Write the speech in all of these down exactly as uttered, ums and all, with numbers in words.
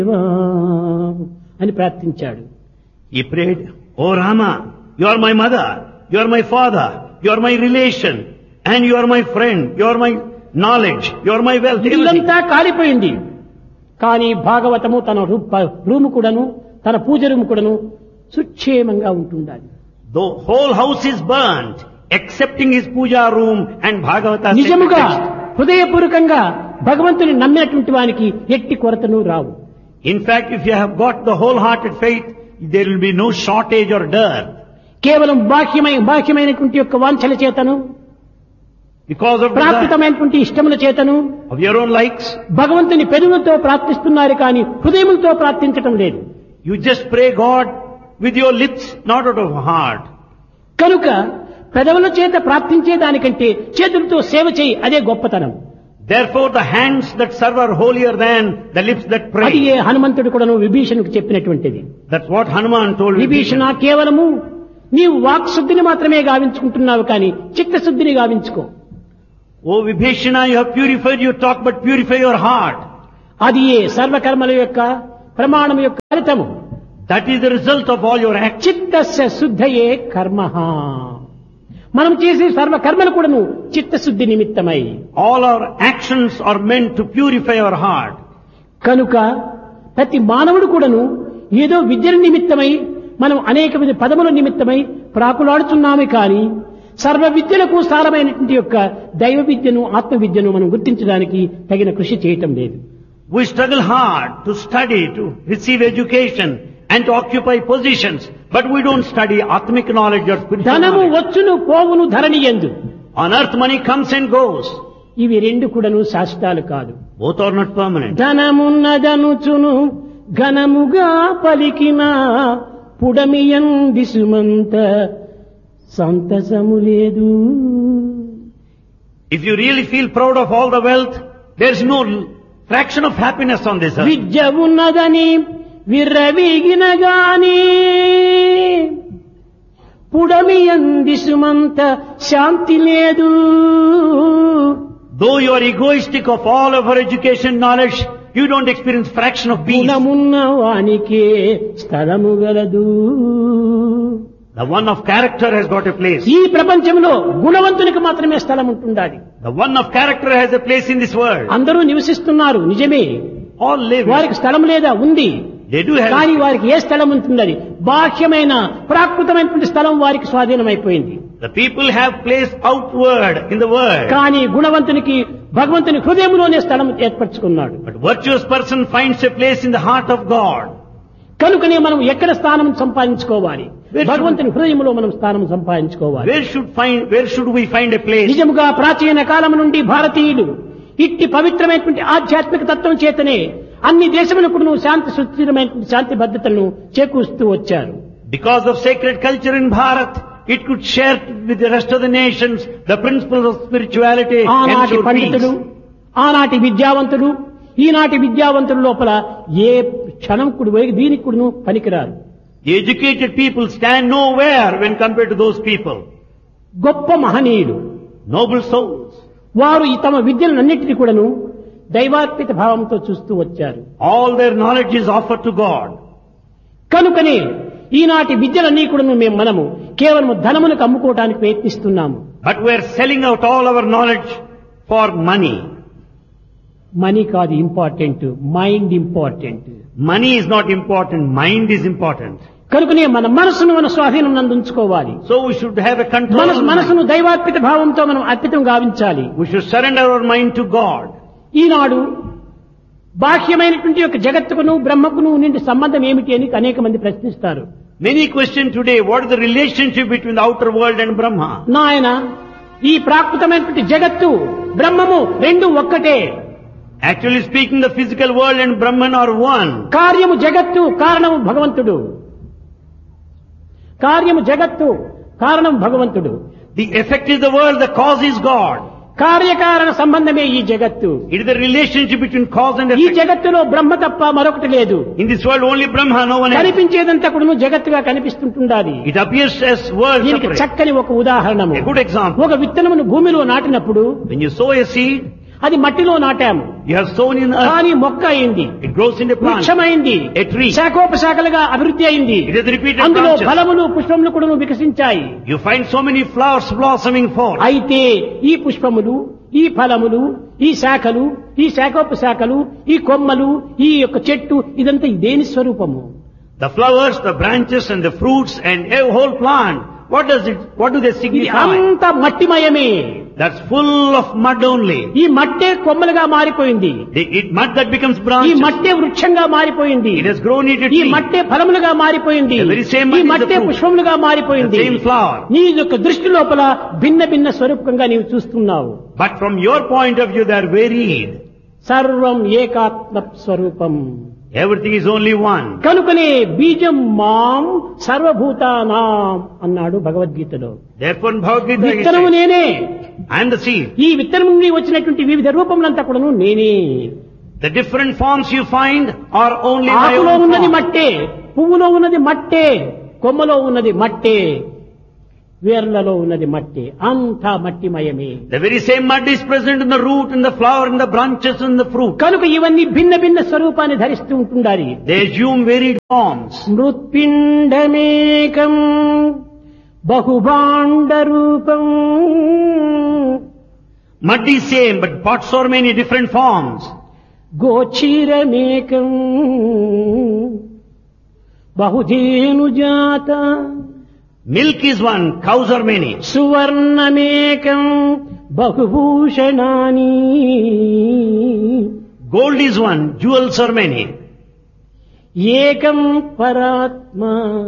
అని ప్రార్థించాడు. He prayed, "Oh Rama, you are my mother, you are my father, you are my relation, and you are my friend, you are my knowledge, you are my wealth." ఇల్లంతా కాలిపోయింది. కానీ భాగవతము తన room కూడాను, తన పూజ room కూడాను సుక్షేమంగా ఉంటుండాలి. The whole house is burnt, excepting his puja room and Bhagavata. నిజముగా హృదయపూర్వకంగా భగవంతుని నమ్మినటువంటి వానికి ఎట్టి కొరతను రావు. In fact, if you have got the wholehearted faith, there will be no shortage or dearth. కేవలం బాహ్యమై బాహ్యమైనటువంటి యొక్క వాంఛల చేతను, because of ప్రాకృతమైనటువంటి ఇష్టముల చేతను, of your own likes, భగవంతుని పెదవులతో ప్రార్థిస్తున్నారు కానీ హృదయములతో ప్రార్థించటం లేదు. You just pray God with your lips, not out of heart. కనుక పెదవుల చేత ప్రార్థించే దానికంటే చేతులతో సేవ చేయి, అదే గొప్పతనం. Therefore the hands that serve are holier than the lips that pray. అది ఏ హనుమంతుడు కూడాను విభీషణుకు చెప్పినటువంటిది. That's what Hanuman told Vibhishana, కేవలము నీవు వాక్ శుద్ధిని మాత్రమే గావించుకుంటున్నావు కానీ చిత్తశుద్ధిని గావించుకో. Oh Vibhishana, you have purified your talk, but purify your heart. అది ఏ సర్వకర్మల యొక్క ప్రమాణం యొక్క ఫలితము. That is the result of all your acts. చిత్తస్య శుద్ధయే కర్మః. మనం చేసే సర్వ కర్మలు కూడాను చిత్తశుద్ధి నిమిత్తమై. All our actions are meant to purify our heart. కనుక ప్రతి మానవుడు కూడాను ఏదో విద్యల నిమిత్తమై, మనం అనేక విధ పదముల నిమిత్తమై ప్రాకులాడుతున్నామే కానీ సర్వ విద్యలకు సారమైనటువంటి యొక్క దైవ విద్యను, ఆత్మ విద్యను మనం గుర్తించడానికి తగిన కృషి చేయటం లేదు. We struggle hard to study, to receive education and to occupy positions, but we don't study Atmic knowledge or spiritual ధనము knowledge. వచ్చును పోవును ధరణియందు. On earth money comes and goes. ఇవి రెండు కూడాను శాశ్వతాలు కాదు. Both are not permanent. ధనమున్నదనుచును ఘనముగా పలికిన పుడమియందిసుమంత సంతసము లేదు. If you really feel proud of all the wealth, there's no fraction of happiness on this earth. విద్య ఉన్నదని విర్రవీగిన గాని పుడమియందిసుమంత శాంతి లేదు. Though you are egoistic of all of our education knowledge, you don't experience fraction of peace. గుణమున్న వానికే స్థలము గలదు. The one of character has got a place. ఈ ప్రపంచంలో గుణవంతునికి మాత్రమే స్థలం ఉంటుండాలి. The one of character has a place in this world. అందరూ నివసిస్తున్నారు నిజమే, All live. వారికి స్థలం లేదా? ఉంది. They do have. కానీ వారికి ఏ స్థలం ఉంటున్నది? బాహ్యమైన ప్రాకృతమైనటువంటి స్థలం వారికి స్వాధీనమైపోయింది. The people have place outward in the world. కానీ గుణవంతునికి భగవంతుని హృదయంలోనే స్థలం ఏర్పరచుకున్నాడు. But virtuous person finds a place in the heart of God. కనుకనే మనం ఎక్కడ స్థానం సంపాదించుకోవాలి? భగవంతుని హృదయంలో మనం స్థానం సంపాదించుకోవాలి. Where should find? Where should we find a place? నిజముగా ప్రాచీన కాలం నుండి భారతీయులు ఇట్టి పవిత్రమైనటువంటి ఆధ్యాత్మిక తత్వం చేతనే అన్ని దేశములకు శాంతి సుస్థిరమైనటువంటి శాంతి భద్రతలను చేకూరుస్తూ వచ్చారు. Because of sacred culture in Bharat, it could share with the rest of the nations the principles of spirituality and ఆనాటి ensure పండితులు, peace. ఆనాటి విద్యావంతులు, ఈనాటి విద్యావంతుల లోపల ఏ క్షణం కూడా దీనికి కూడాను పనికిరారు. The educated people stand nowhere when compared to those people. గొప్ప మహనీయులు, Noble souls. వారు ఈ తమ విద్యలన్నింటినీ కూడాను దైవాత్మిక భావంతో చూస్తూ వచ్చారు. All their knowledge is offered to God. కనుకనే ఈనాటి విద్యలన్నీ కూడాను మేము మనము కేవలం ధనములకు అమ్ముకోవడానికి ప్రయత్నిస్తున్నాము. But we are selling out all our knowledge for money. Money కాదు important, mind important. Money is not important, mind is important. కనుకనే మన మనసును మన స్వాధీనం నందుంచుకోవాలి. So we should have a control. మన of మనసును mind. దైవాత్మిక భావంతో మనం అర్పితం గావించాలి. We should surrender our mind to God. ఈనాడు బాహ్యమైనటువంటి యొక్క జగత్తుకును బ్రహ్మకును నుండి సంబంధం ఏమిటి అని అనేక మంది ప్రశ్నిస్తారు. Many question today, what is the relationship between the outer world and Brahma? నాయన, ఈ ప్రాకృతమైనటువంటి జగత్తు బ్రహ్మము రెండు ఒక్కటే. Actually speaking, the physical world and Brahman are one. కార్యము జగత్తు, కారణము భగవంతుడు. కార్యము జగత్తు, కారణం భగవంతుడు. The effect is the world, the cause is God. కార్యకారణ సంబంధమే ఈ జగత్తు. It is the relationship between cause and ఈ effect. జగత్తులో బ్రహ్మ తప్ప మరొకటి లేదు. In this world only Brahma, no one else. కనిపించేదంతా కూడా జగత్తుగా కనిపిస్తుంటుండాలి. It appears as world దీనికి separate. చక్కని ఒక ఉదాహరణము. A good example. ఒక విత్తనమును భూమిలో నాటినప్పుడు When you sow a seed, అది మట్టిలో నాటాము, You have sown in earth. కానీ మొక్క అయింది, It grows into plant. వృక్షమైంది, A tree. శాఖోపశాఖలుగా అభివృద్ధి అయింది. It has repeated అందులో branches. ఫలములు పుష్పములు కూడా వికసించాయి. You find so many flowers blossoming forth. అయితే ఈ పుష్పములు, ఈ ఫలములు, ఈ శాఖలు, ఈ శాఖోపశాఖలు, ఈ కొమ్మలు, ఈ యొక్క చెట్టు, ఇదంతా దేని స్వరూపము? The flowers, the branches and the fruits and a whole plant. What does it, what do they ఇది signify? అంత మట్టిమయమే. That's full of mud only. ఈ మట్టే కొమ్మలుగా మారిపోయింది, The it, mud that becomes ఈ branches. మట్టే వృక్షంగా మారిపోయింది, It has grown into ఈ tree. మట్టే ఫలములుగా మారిపోయింది, The very same mud ఈ is the మట్టే fruit. పుష్పములుగా మారిపోయింది. The same flower. నీ యొక్క దృష్టి లోపల భిన్న భిన్న స్వరూపంగా నీవు చూస్తున్నావు. But from your point of view, they are varied. సర్వం ఏకాత్మ స్వరూపం. Everything is only one. కనుకనే బీజం మాం సర్వభూతానాం అన్నాడు భగవద్గీతలో. Therefore, in Bhagavad Gita, he విత్తనము says, నేనే, I am the seed. ఈ విత్తనం నుండి వచ్చినటువంటి వివిధ రూపములంతా కూడాను నేనే. The different forms you find are only my ఆకులో own ఉన్నది form. మట్టే, పువ్వులో ఉన్నది మట్టే, కొమ్మలో ఉన్నది మట్టే, వేర్లలో ఉన్నది మట్టే, అంతా మట్టిమయమే. The very same mud is present in the root, in the flower, in the branches, and the fruit. కనుక ఇవన్నీ భిన్న భిన్న స్వరూపాన్ని ధరిస్తూ ఉంటుండాలి. They assume varied forms. మృత్పిండమేకం బహుభాండ రూపం. Mud is same, but pots are many different forms. గోచీరమేకం బహుధేనుజాత. Milk is one, cows are many. సువర్ణమేకం బహుభూషణాని. Gold is one, jewels are many. ఏకం పరాత్మ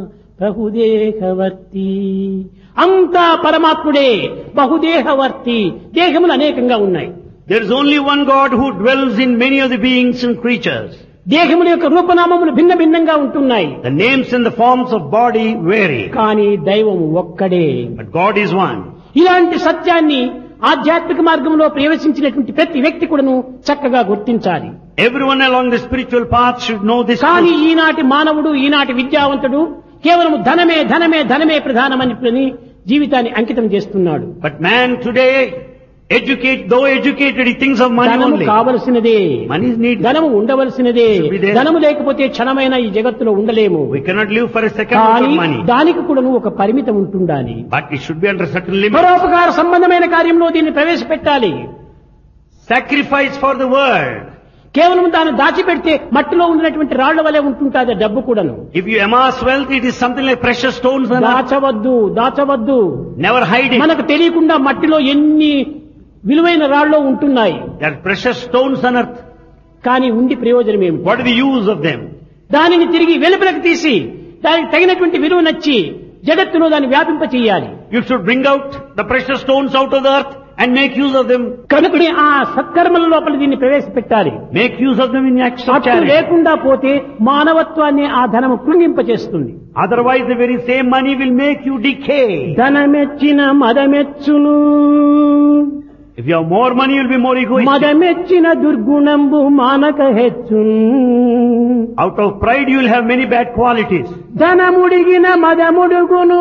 బహుదేహవర్తి. అంతా పరమాత్ముడే, బహుదేహవర్తి. దేహములు అనేకంగా ఉన్నాయి. There is only one God who dwells in many of the beings and creatures. దేహముల యొక్క రూపనామములు భిన్న భిన్నంగా ఉంటున్నాయి, The names and the forms of body vary, కానీ దైవము ఒక్కడే. but God is one. ఇలాంటి సత్యాన్ని ఆధ్యాత్మిక మార్గంలో ప్రవేశించినటువంటి ప్రతి వ్యక్తి కూడాను చక్కగా గుర్తించాలి. Everyone along the spiritual path should know this కానీ truth. ఈనాటి మానవుడు, ఈనాటి విద్యావంతుడు కేవలం ధనమే ధనమే ధనమే ప్రధానమని జీవితాన్ని అంకితం చేస్తున్నాడు. But man today, educate, though educated, he thinks of money ధనము only. కావలసినదే, Money is needed. ధనము ఉండవలసినదే. Should be there. ధనము లేకపోతే క్షణమైన ఈ జగత్తులో ఉండలేము. We cannot live for a second కానీ without money. దానికి కూడా ఒక పరిమితం ఉంటుండాలి. But it should be under certain limits. పరోపకార సంబంధమైన కార్యంలో దీన్ని ప్రవేశపెట్టాలి. Sacrifice for the world. కేవలం దాన్ని దాచిపెడితే మట్టిలో ఉన్నటువంటి రాళ్ల వలె ఉంటుంటాది డబ్బు కూడాను. If you amass wealth, it is something like precious stones on earth. దాచవద్దు, దాచవద్దు. Never hide it. మనకు తెలియకుండా మట్టిలో ఎన్ని విలువైన రాళ్ళు ఉంటున్నాయి, There are precious stones on earth. కానీ ఉండి ప్రయోజనం ఏమిటి? What is the use of them? దానిని తిరిగి వెలుపలకు తీసి దానికి తగినటువంటి విలువ నచ్చి జగత్తులో దాన్ని వ్యాపింప చేయాలి. You should bring out the precious stones out of the earth and make use of them. కనుకనే ఆ సత్కర్మల లోపల దీన్ని ప్రవేశపెట్టాలి. Make use of them in acts of అట్టు charity. లేకుండా పోతే మానవత్వాన్ని ఆ ధనము కృంగింపచేస్తుంది. Otherwise, the very same money will make you decay. ధనమెచ్చిన మదమెచ్చును, If you have more money, you will be more egoistic. మదమెచ్చిన దుర్గుణంబు మానక హెచ్చును. Out of pride, you will have many bad qualities. ధనముడిగిన మదముడుగును,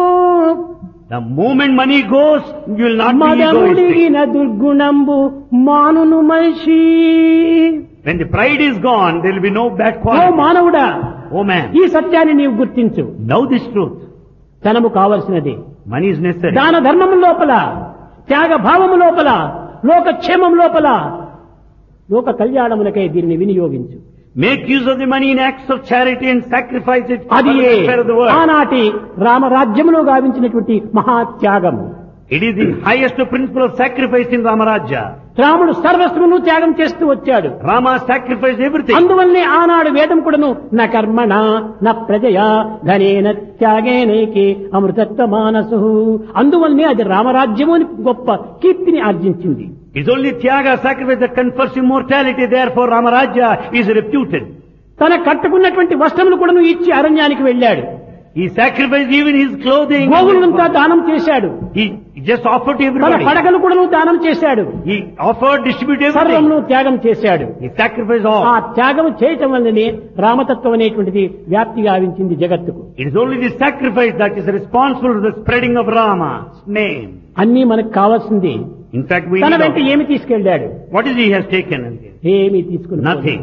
The moment money goes, you will not be egoistic. మదముడిగిన దుర్గుణంబు మానును మనిషి. When the pride is gone, there will be no bad oh qualities. మానవుడా, Oh man, ఈ సత్యాన్ని నీవు గుర్తించు. know this truth. ధనము కావలసినది. Money is necessary. దాన ధర్మము లోపల, త్యాగ భావము లోపల, లోకక్షేమం లోపల, లోక కళ్యాణములకై దీనిని వినియోగించు. Make use of the money in acts of charity and sacrifice it for అది the welfare of the world. ఆనాటి రామరాజ్యములో గావించినటువంటి మహాత్యాగము. It is the highest principle of sacrifice in Ramarajya. రాముడు సర్వస్వమును త్యాగం చేస్తూ వచ్చాడు. Rama sacrificed everything. అందువల్లనే ఆనాడు వేదం కూడాను న కర్మణ న ప్రజయా ధనేన త్యాగేనైకే అమృతత్వ మానసు. అందువల్లనే అది రామరాజ్యము అని గొప్ప కీర్తిని ఆర్జించింది. It's only Tyaga, sacrifice, that confers immortality. Therefore, Ramarajya is reputed. తన కట్టుకున్నటువంటి వస్త్రములు కూడాను ఇచ్చి అరణ్యానికి వెళ్ళాడు. He sacrificed even his clothing. గోవులంతా దానం చేశాడు. He just offered to తన everybody. పడకలు కూడాను దానం చేశాడు. He offered, distributed సర్వమును everything. త్యాగం చేశాడు. He sacrificed ఆ all. త్యాగం చేయటం వల్లనే రామతత్వం అనేటువంటిది వ్యాప్తి గావించింది జగత్తుకు. It is only the sacrifice that is responsible for the spreading of Rama's name. అన్నీ మనకు కావాల్సింది. In fact, we తన need వెంట of- ఏమి తీసుకెళ్ళాడు? What is he has taken? ఏమి తీసుకుని Nothing.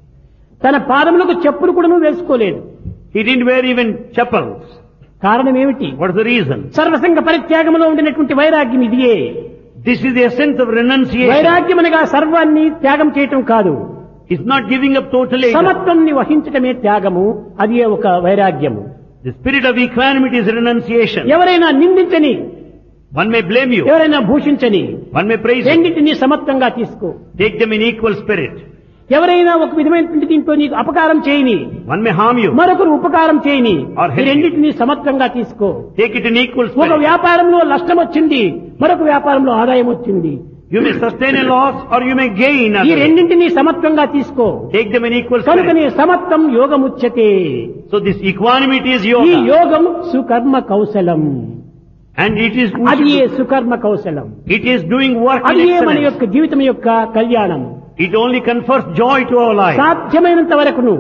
తన పాదములకు చెప్పులు కూడా వేసుకోలేదు. He didn't wear even chappals. కారణం ఏమిటి? What is the reason? సర్వసంగ పరిత్యాగంలో ఉండినటువంటి వైరాగ్యం ఇదియే. This is the essence of renunciation. వైరాగ్యం అనగా సర్వాన్ని త్యాగం చేయటం కాదు, It's not giving up totally. సమత్వాన్ని వహించటమే త్యాగము. అది ఒక వైరాగ్యము. The spirit of equanimity is renunciation. ఎవరైనా నిందించని, One may blame you. ఎవరైనా భూషించని, One may praise you. రెండింటినీ సమత్వంగా తీసుకో. Take them in equal spirit. ఎవరైనా ఒక విధమైనటువంటి దీంట్లో నీకు అపకారం చేయని, One may harm you. మరొకరు ఉపకారం చేయని, Or help ఈ రెండింటినీ సమత్వంగా తీసుకో. Take it in equal ఒక spirit. వ్యాపారంలో నష్టం వచ్చింది, మరొక వ్యాపారంలో ఆదాయం వచ్చింది. You may sustain a loss or you may gain. ఈ other. రెండింటినీ సమత్వంగా తీసుకో. Take them in equal కనుకనే spirit. సమత్వం యోగముచ్యతే. So this equanimity is ఈ yoga. యోగం సుకర్మ కౌశలం. And it is, అది ఏ సుకర్మ కౌశలం. it is doing work in అది ఏ మన excellence. యొక్క జీవితం యొక్క కళ్యాణం. It only confers joy to our life. సాధ్యమైనంత వరకును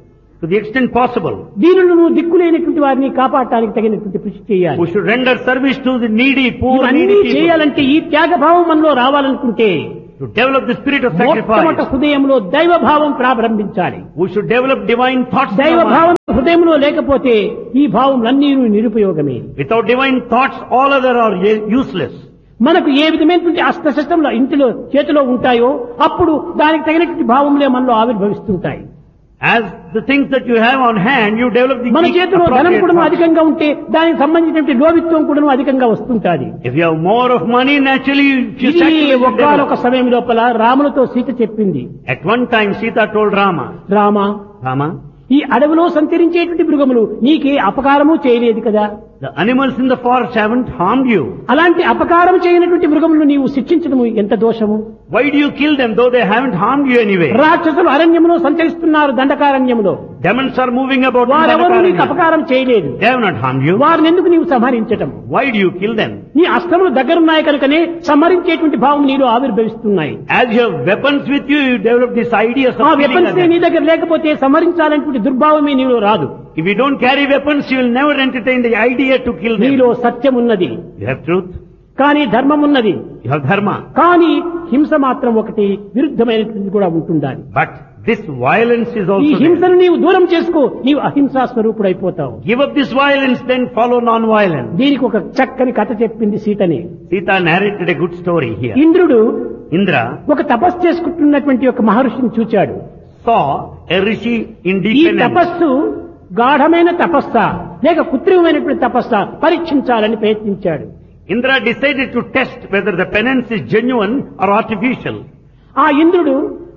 To the extent possible. దీనులను దిక్కులేనటువంటి వారిని కాపాడటానికి తగినటువంటి కృషి చేయాలి. We should render service to the needy, poor, ఇవన్నీ needy people. చేయాలంటే ఈ త్యాగభావం మనలో రావాలనుకుంటే To develop the spirit of మొట్టమొదట sacrifice. హృదయంలో దైవభావం ప్రారంభించాలి. We should develop divine thoughts in our దైవభావం mind. హృదయంలో లేకపోతే ఈ భావములన్నీ నిరుపయోగమే. Without divine thoughts, all other are ye- useless. మనకు ఏ విధమైనటువంటి అస్త్రశస్త్రంలో ఇంటిలో చేతిలో ఉంటాయో అప్పుడు దానికి తగినటువంటి భావములే మనలో ఆవిర్భవిస్తుంటాయి. As the things that you have on hand, you develop the మన చేతిలో ధనం appropriate కూడా thoughts. అధికంగా ఉంటే దానికి సంబంధించినటువంటి లోభిత్వం కూడా అధికంగా వస్తుంటాది. If you have more of money, naturally you ఇది sacrifice the ఒకానొక devil. సమయం లోపల రాములతో సీత చెప్పింది, At one time, Sita told Rama, Rama, Rama, ఈ అడవిలో సంచరించేటువంటి మృగములు నీకే అపకారము చేయలేదు కదా, the animals in the forest haven't harmed you. అలాంటి అపకారం చేయనటువంటి మృగములను నీవు శిక్షించడము ఎంత దోషము. Why do you kill them though they haven't harmed you anyway? రాక్షసులు అరణ్యములో సంచరిస్తున్నారు, దండకారణ్యములో. Demons are moving about in వారెవరూ నీకు Dandakaranya. అపకారం చేయలేదు. They have not harmed you. వారిని ఎందుకు నీవు సంహరించటం? Why do you kill them? నీ అస్త్రములు దగ్గరున్నాయి కనుకనే సంహరించేటువంటి భావం నీలో ఆవిర్భవిస్తున్నాయి. As you have weapons with you, you develop this idea of ఆ killing వెపన్స్ others. నీ దగ్గర లేకపోతే సంహరించాలనేటువంటి దుర్భావమే నీలో రాదు. If you don't carry weapons, you will never entertain the idea to kill them. నీలో సత్యం ఉన్నది, You have truth, కానీ ధర్మం ఉన్నది, you have dharma. కానీ హింస మాత్రం ఒకటి విరుద్ధమైనటువంటి కూడా ఉంటుండాలి. But this violence is ఈ also there. హింసను నీవు దూరం చేసుకో, నీవు అహింసా స్వరూపుడైపోతావు. Give up this violence, then follow non-violence. దీనికి ఒక చక్కని కథ చెప్పింది సీతని. Sita narrated a good story here. ఇంద్రుడు Indra ఒక తపస్సు చేసుకుంటున్నటువంటి ఒక మహర్షిని చూచాడు. saw a rishi in ఈ deep penance. తపస్సు గాఢమైన తపస్సా లేక కృత్రిమమైనటువంటి తపస్సా పరీక్షించాలని ప్రయత్నించాడు. Indra decided to test whether the penance is genuine or artificial. ఆ ఇంద్రుడు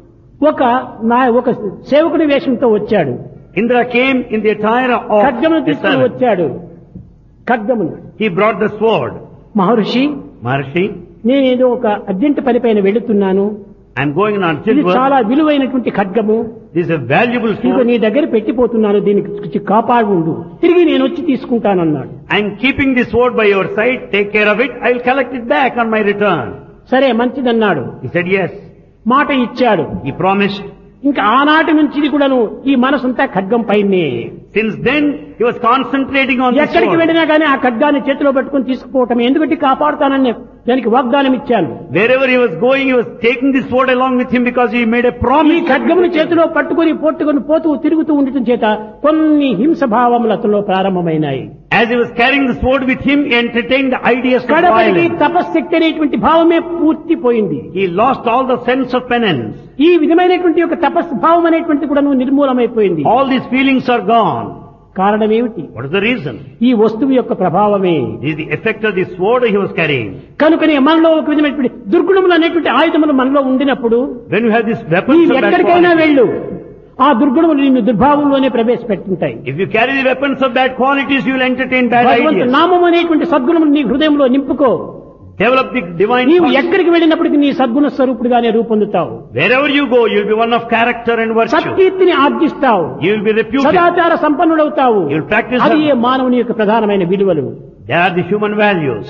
ఒక నా- ఒక సేవకుడి వేషంతో వచ్చాడు. Indra came in the attire of ఖడ్గమును a తీసుకుని servant. వచ్చాడు. ఖడ్గమును. He brought the sword. Maharshi, Maharshi, నేనేదో ఒక అర్జెంట్ పని పైన వెళుతున్నాను, I'm going on ఇది urgent చాలా work. విలువైనటువంటి ఖడ్గము, This is a valuable ఇంకో sword. నీ దగ్గర పెట్టిపోతున్నాను, దీనికి కాపాడు, తిరిగి నేను వచ్చి తీసుకుంటానన్నాడు. I'm keeping this sword by your side. Take care of it. I'll collect it back on my return. సరే మంచిదన్నాడు. He said yes. మాట ఇచ్చాడు. He promised. ఇంకా ఆనాటి నుంచి ఇది కూడాను ఈ మనసంతా ఖడ్గం పైనే. Since then, he was concentrating on this ఎక్కడికి sword. వెళ్ళినా కానీ ఆ ఖడ్గాన్ని చేతిలో పట్టుకుని తీసుకుపోవటం, ఎందుకంటే కాపాడుతానని దానికి వాగ్దానం ఇచ్చాను. Wherever he was going, he was taking this sword along with him because he made a ఈ promise. ఖడ్గమును చేతిలో పట్టుకుని పోట్టుకుని పోతూ తిరుగుతూ ఉండటం చేత కొన్ని హింస భావములు అతనిలో ప్రారంభమైనాయి. As he was carrying the sword with him, he entertained the ideas of కడపటికి violence. తపశ్శక్తి అనేటువంటి భావమే పూర్తిపోయింది. He lost all the sense of penance. ఈ విధమైనటువంటి ఒక తపస్సు భావం అనేటువంటి కూడా నిర్మూలమైపోయింది. All these feelings are gone. కారణం ఏమిటి? What is the reason? ఈ వస్తువు యొక్క ప్రభావమే. This is the effect of the sword he was carrying. కనుకనే మనలో ఒక విధమైనటువంటి దుర్గుణములు అనేటువంటి ఆయుధములు మనలో ఉండినప్పుడు When you have these నీ weapons of bad ఎక్కడికైనా quality, వెళ్ళు, ఆ దుర్గుణములు నిన్ను దుర్భావంలోనే ప్రవేశపెట్టుంటాయి. if you carry the weapons of bad qualities, you will entertain bad భగవంతు ideas. నామం అనేటువంటి సద్గుణములు నీ హృదయంలో నింపుకో. Develop the divine నీవు thoughts. ఎక్కడికి వెళ్ళినప్పటికీ నీ సద్గుణ స్వరూపుడుగానే రూపొందుతావు. Wherever you go, you will be one of character and virtue. సత్కీర్తిని ఆర్జిస్తావు, You will be reputed. సదాచార సంపన్నుడవుతావు. You will practice అది them. ఏ మానవుని యొక్క ప్రధానమైన విలువలు. They are the human values.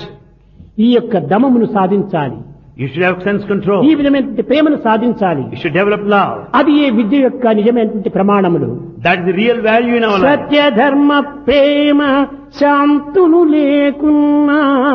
ఈ యొక్క దమమును సాధించాలి, You should have sense control. ఈ విధమైనటువంటి ప్రేమను సాధించాలి. You should develop love. అది ఏ విద్య యొక్క నిజమైనటువంటి ప్రమాణములు. That is the real value in our life. సత్య ధర్మ ప్రేమ శాంతులు లేకున్నా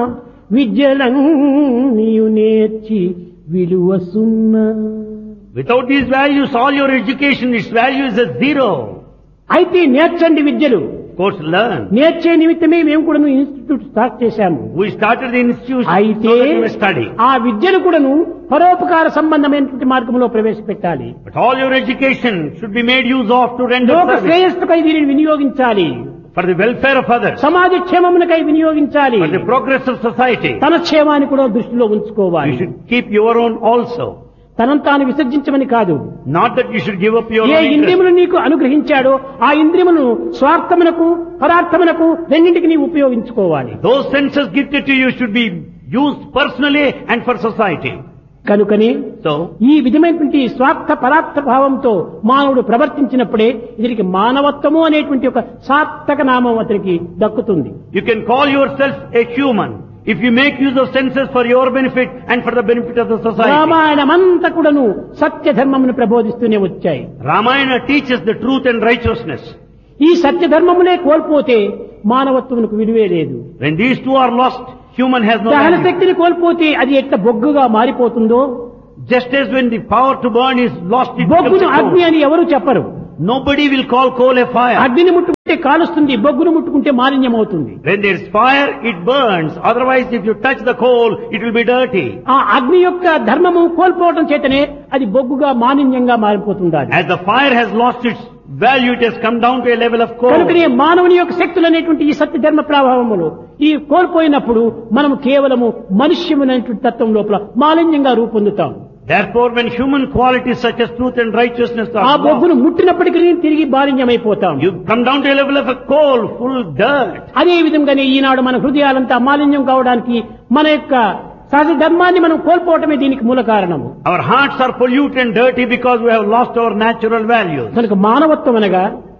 విద్యలన్నీయు నేర్చి విలువ సున్నా. Without these values, all your education, its value is a zero. అయితే నేర్చండి విద్యలు. Of course, learn. నేర్చే నిమిత్తమే మేము కూడా ఇన్స్టిట్యూట్ స్టార్ట్ చేశాము. We started the institute అయితే so that we may study. ఆ విద్యను కూడాను పరోపకార సంబంధమైనటువంటి మార్గంలో ప్రవేశపెట్టాలి. But all your education should be made use of to render లోక service శ్రేయస్సుకై దీనిని వినియోగించాలి. for the welfare of others, సమాజ క్షేమమునకై వినియోగించాలి. for the progress of society. తన క్షేమాన్ని కూడా దృష్టిలో ఉంచుకోవాలి. You should keep your own also. తనను తాను విసర్జించమని కాదు. Not that you should give up your A own interest. ఇంద్రియములు నీకు అనుగ్రహించాడో ఆ ఇంద్రియములను స్వార్థమునకు పరార్థమునకు రెండింటికి నీవు ఉపయోగించుకోవాలి. Those senses gifted to you should be used personally and for society. కనుకనే So, ఈ విధమైనటువంటి స్వార్థ పరార్థ భావంతో మానవుడు ప్రవర్తించినప్పుడే ఇతనికి మానవత్వము అనేటువంటి ఒక సార్థక నామం అతనికి దక్కుతుంది. you can call yourself a human if you make use of senses for your benefit and for the benefit of the society. రామాయణమంతా కూడాను సత్య ధర్మమును ప్రబోధిస్తూనే వచ్చాయి. Ramayana teaches the truth and righteousness. ఈ సత్య ధర్మమునే కోల్పోతే మానవత్వమునకు విలువే లేదు. When these two are lost, human has no దహన value. శక్తిని కోల్పోతే అది ఎట్ట బొగ్గుగా మారిపోతుందో, Just as when the power to burn is lost, it becomes బొగ్గును a అగ్ని coal. అని ఎవరు చెప్పరు. Nobody will call coal a fire. అగ్నిని ముట్టుకుంటే కాలుస్తుంది, బొగ్గును ముట్టుకుంటే మాలిన్యం అవుతుంది. When there is fire, it burns. Otherwise, if you touch the coal, it will be dirty. ఆ అగ్ని యొక్క ధర్మము కోల్పోవడం చేతనే అది బొగ్గుగా మాలిన్యంగా మారిపోతుంది. As the fire has lost its value, it has come down to a level of coal. కనుకనే మానవుని యొక్క శక్తులు అనేటువంటి ఈ సత్య ధర్మ ప్రభావములు ఈ కోల్పోయినప్పుడు మనం కేవలము మనుష్యమైనటువంటి తత్వం లోపల మాలిన్యంగా రూపొందుతాం. Therefore, when human qualities such as truth and righteousness ఆ are lost, బొగ్గును ముట్టినప్పటికీ తిరిగి మాలిన్యమైపోతాం. you come down to a level of a coal, full dirt. అదే విధంగానే ఈనాడు మన హృదయాలంతా మాలిన్యం కావడానికి మన యొక్క సహజ ధర్మాన్ని మనం కోల్పోవటమే దీనికి మూల కారణము. Our hearts are polluted and dirty because we have lost our natural values. కనుక మానవత్వం అనగా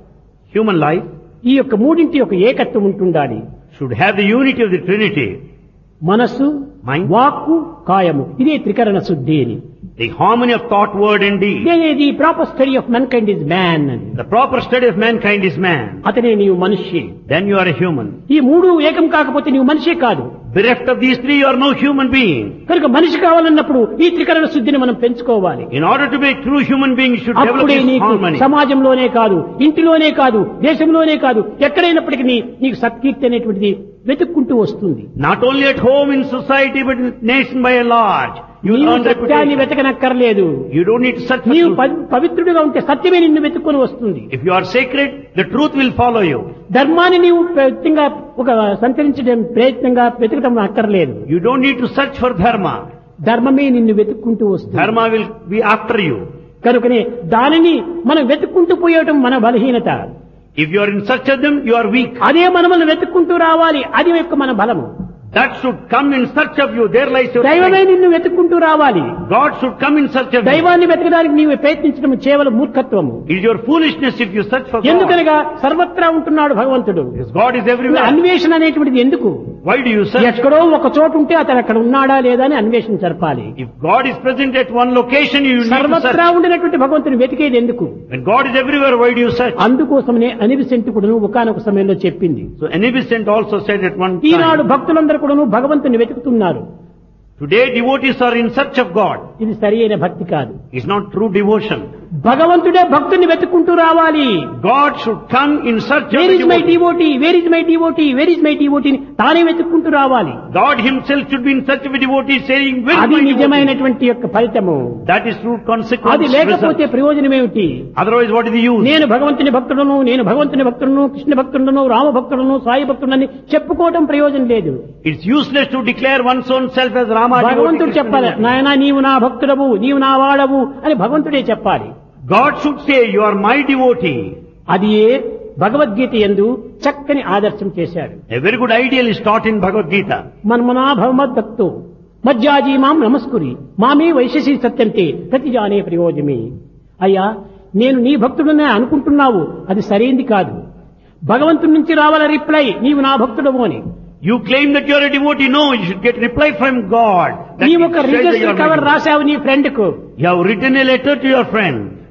Human life ఈ యొక్క మూడింటి యొక్క ఏకత్వం ఉంటుండాలి. should have the unity of the Trinity. మనస్సు, Mind. వాక్కు, కాయము, ఇదే త్రికరణ శుద్ధి అని. The harmony of thought, word and deed. ఇదే the proper study of men kind is man అని. The proper study of mankind is man. అతనే నీవు మనిషి. Then you are a human. ఈ మూడు ఏకం కాకపోతే నీవు మనిషే కాదు. Bereft of these three, you are no human being. కనుక మనిషి కావాలన్నప్పుడు ఈ త్రికరణ శుద్ధిని మనం పెంచుకోవాలి. In order to be a true human being, you should develop అప్పుడే this నీకు harmony. సమాజంలోనే కాదు, ఇంటిలోనే కాదు, దేశంలోనే కాదు, ఎక్కడైనప్పటికీ నీకు సత్కీర్తి అనేటువంటిది వెతుక్కుంటూ వస్తుంది. Not only at home in society, but in nation by and large. You will నీవు earn సత్యాన్ని reputation. వెతకనక్కర్లేదు. You don't need to search for నీవు truth. పవి- పవిత్రుడిగా ఉంటే సత్యమే నిన్ను వెతుక్కొని వస్తుంది. If you are sacred, the truth will follow you. ధర్మాన్ని నీవు ప్రయత్నంగా ఒక సంచరించడం ప్రయత్నంగా వెతకడం అక్కర్లేదు. You don't need to search for dharma. ధర్మమే నిన్ను వెతుక్కుంటూ వస్తుంది. Dharma will be after you. కనుకనే దానిని మనం వెతుక్కుంటూ పోయటం మన బలహీనత. If you are in search of them, you are weak. అదే మనల్ని వెతుక్కుంటూ రావాలి, అది యొక్క మన బలము. That should come in search of you. There lies your దైవమే strength. నిన్ను వెతుక్కుంటూ రావాలి. God should come in search of you. దైవాన్ని వెతకడానికి నీవు ప్రయత్నించడం కేవలం మూర్ఖత్వము. It is your foolishness if you search for God. ఎందుకనగా సర్వత్రా ఉంటున్నాడు భగవంతుడు. Because God is everywhere. అన్వేషణ అనేటువంటిది ఎందుకు? Why do you search? ఎక్కడో ఒక చోటు ఉంటే అతను అక్కడ ఉన్నాడా లేదా అని అన్వేషణ జరపాలి. If God is present at one location, you need to సర్వత్రా search. ఉండినటువంటి భగవంతుని వెతికేది ఎందుకు? When God is everywhere, why do you search? అందుకోసమనే అనివిసెంట్ కూడాను ఒకానొక సమయంలో చెప్పింది. So Anubis also said at one Eenadu time, భక్తులందరూ కూడాను భగవంతుని వెతుకుతున్నారు. today devotees are in search of God. ఇది సరి అయిన భక్తి కాదు. It's not true devotion. భగవంతుడే భక్తుని వెతుక్కుంటూ రావాలి. God should come in search of wear the is my devotee. Devotee, where is my devotee, where is my devotee తానే వెతుక్కుంటూ రావాలి. God himself should be in search of a devotee saying, where is అది my devotee? నిజమైనటువంటి యొక్క ఫలితము. That is true consequence. అది లేకపోతే result. ప్రయోజనం ఏమిటి? Otherwise, what is the use? నేను భగవంతుని భక్తుడను, నేను భగవంతుని భక్తుడను, కృష్ణ భక్తుడను, రామ భక్తుడను, సాయి భక్తుడని చెప్పుకోవటం ప్రయోజనం లేదు. It's useless to declare one's own self as Rama భగవంతుడు devotee. చెప్పాలి, Krishna devotee. నాయనా నీవు నా భక్తుడవు, నీవు నా వాడవు అని భగవంతుడే చెప్పాలి. God should say, you are my devotee. అది ఏ భగవద్గీత యందు చక్కని ఆదర్శం చేశాడు. A very good ideal is taught in Bhagavad Gita. మన్మనా భవమద్భక్తో మజ్జాజీ మాం నమస్కురి మామే వైశసి సత్యంతే ప్రతిజానే ప్రయోజమే. అయ్యా నేను నీ భక్తుడనే అనుకుంటున్నావు, అది సరైంది కాదు. భగవంతుడి నుంచి రావాల రిప్లై, నీవు నా భక్తుడవు అని. You claim that you are a devotee. No, you should get reply from God. That నీ you ఒక say that you register are my cover devotee. రాశావు నీ ఫ్రెండ్ కు, You have written a letter to your friend.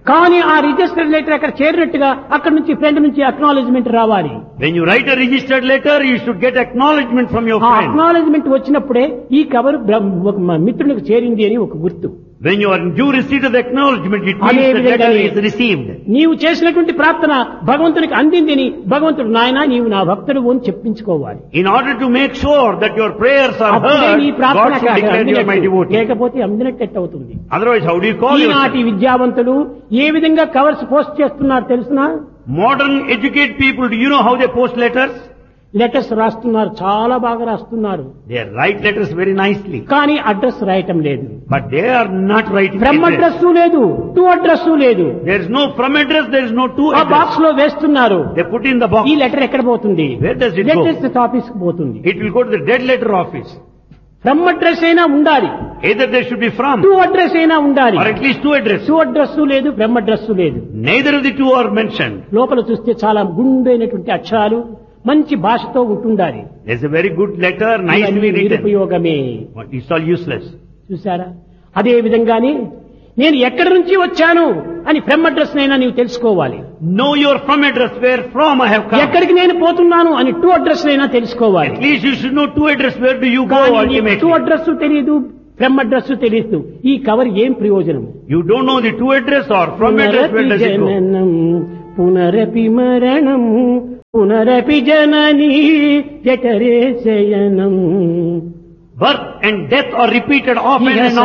కానీ ఆ registered letter అక్కడ చేరినట్టుగా అక్కడ నుంచి friend నుంచి అక్నాలెడ్జ్మెంట్ రావాలి. When you write a registered letter, you should get acknowledgement from your ఆ friend. అక్నాలెడ్జ్మెంట్ వచ్చినప్పుడే ఈ కవర్ మిత్రునికి చేరింది అని ఒక గుర్తు. When you are in due receipt of the acknowledgement, it అదే means the letter విధంగానే is received. నీవు చేసినటువంటి ప్రార్థన భగవంతునికి అందిందని భగవంతుడు నాయన నీవు నా భక్తుడు అని చెప్పించుకోవాలి. In order to make sure that your prayers are అప్పుడే నీ heard, ప్రార్థన God should declare you are my devotee. లేకపోతే అందినట్టు అవుతుంది. Otherwise, how do you call ఈనాటి yourself? విద్యావంతులు ఏ విధంగా కవర్స్ పోస్ట్ చేస్తున్నారు తెలుసునా? Modern educated people, do you know how they post letters? Letters రాస్తున్నారు, చాలా బాగా రాస్తున్నారు. They write letters very nicely. కానీ అడ్రస్ రాయటం లేదు. But they are not writing from address. Address లేదు, టు అడ్రస్ లేదు. There is no from address, there is no to ఆ address. బాక్స్ లో వేస్తున్నారు. They put in the box. ఈ letter ఎక్కడ పోతుంది? Where does it go? Letters office కు పోతుంది. It will go to the dead letter office. From address అయినా ఉండాలి, Either there should be from, to address అయినా ఉండాలి. or at least to address. To address లేదు, from address లేదు. Neither of the two are mentioned. లోపల చూస్తే చాలా గుండైనటువంటి అక్షరాలు మంచి భాషతో ఉంటుండాలి. There's a very good letter, nicely written. నిరుపయోగమే. But it's all useless. చూసారా? అదే విధంగానే నేను ఎక్కడి నుంచి వచ్చాను అని ఫ్రమ్ అడ్రస్ నైనా నీవు తెలుసుకోవాలి. Know your from address, where from I have come. ఎక్కడికి నేను పోతున్నాను అని టు అడ్రస్ నైనా తెలుసుకోవాలి. At least you should know to address, where do you go కానీ టు ultimately. అడ్రస్ తెలియదు, ఫ్రమ్ అడ్రస్ తెలియదు. ఈ కవర్ ఏం ప్రయోజనం? You don't know the to address or from address, where does it go? జననం పునరపి మరణం పునరపి జననీ జఠరే శయనం. Birth and death are repeated often Yes, and sir.